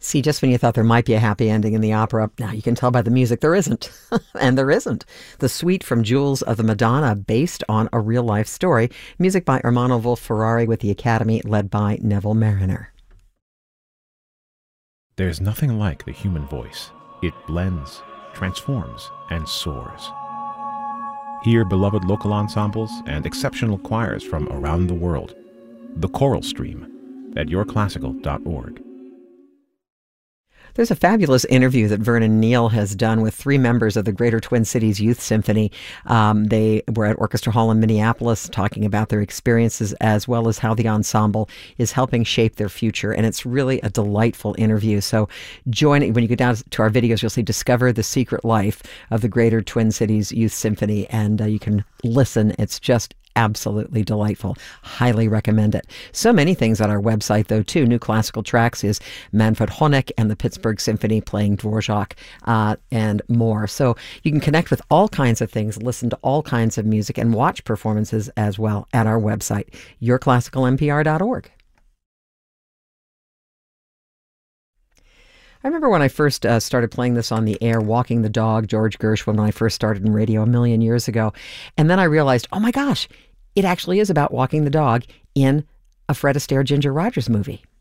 See, just when you thought there might be a happy ending in the opera, now you can tell by the music there isn't. And there isn't. The suite from Jewels of the Madonna, based on a real-life story. Music by Ermanno Wolf-Ferrari with the Academy, led by Neville Mariner. There's nothing like the human voice. It blends, transforms, and soars. Hear beloved local ensembles and exceptional choirs from around the world. The Choral Stream at yourclassical.org. There's a fabulous interview that Vernon Neal has done with 3 members of the Greater Twin Cities Youth Symphony. They were at Orchestra Hall in Minneapolis talking about their experiences as well as how the ensemble is helping shape their future. And it's really a delightful interview. So join it. When you go down to our videos, you'll see Discover the Secret Life of the Greater Twin Cities Youth Symphony. And you can listen. It's just absolutely delightful. Highly recommend it. So many things on our website, though, too. New classical tracks is Manfred Honeck and the Pittsburgh Symphony playing Dvorak and more. So you can connect with all kinds of things, listen to all kinds of music, and watch performances as well at our website, yourclassicalmpr.org. I remember when I first started playing this on the air, Walking the Dog, George Gershwin, when I first started in radio a million years ago. And then I realized, oh my gosh, it actually is about walking the dog in a Fred Astaire, Ginger Rogers movie.